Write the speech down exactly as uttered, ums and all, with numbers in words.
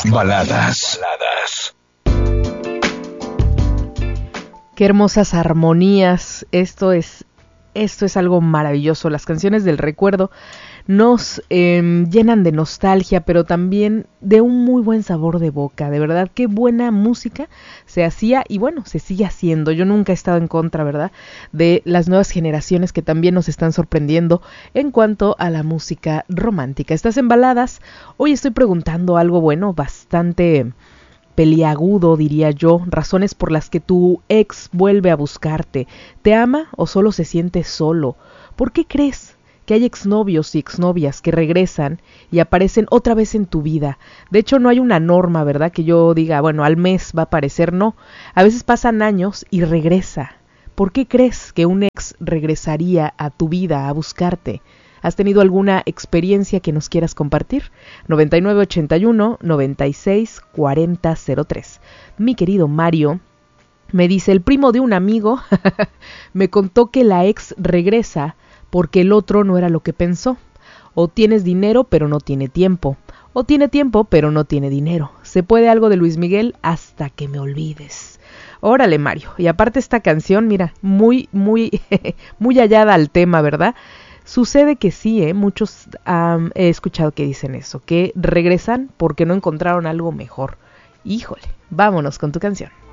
Baladas. Baladas. Qué hermosas armonías. Esto es, esto es algo maravilloso. Las canciones del recuerdo nos eh, llenan de nostalgia, pero también de un muy buen sabor de boca. De verdad, qué buena música se hacía y bueno, se sigue haciendo. Yo nunca he estado en contra, ¿verdad?, de las nuevas generaciones que también nos están sorprendiendo en cuanto a la música romántica. ¿Estás en Baladas? Hoy estoy preguntando algo, bueno, bastante peliagudo, diría yo. Razones por las que tu ex vuelve a buscarte. ¿Te ama o solo se siente solo? ¿Por qué crees que hay exnovios y exnovias que regresan y aparecen otra vez en tu vida? De hecho, no hay una norma, ¿verdad?, que yo diga, bueno, al mes va a aparecer. No, a veces pasan años y regresa. ¿Por qué crees que un ex regresaría a tu vida a buscarte? ¿Has tenido alguna experiencia que nos quieras compartir? noventa y nueve ochenta y uno, noventa y seis, cuarenta cero tres. Mi querido Mario me dice, el primo de un amigo me contó que la ex regresa porque el otro no era lo que pensó. O tienes dinero pero no tiene tiempo. O tiene tiempo pero no tiene dinero. Se puede algo de Luis Miguel hasta que me olvides. Órale, Mario. Y aparte esta canción, mira, muy, muy, muy hallada al tema, ¿verdad? Sucede que sí, ¿eh? Muchos um, he escuchado que dicen eso, que regresan porque no encontraron algo mejor. Híjole, vámonos con tu canción.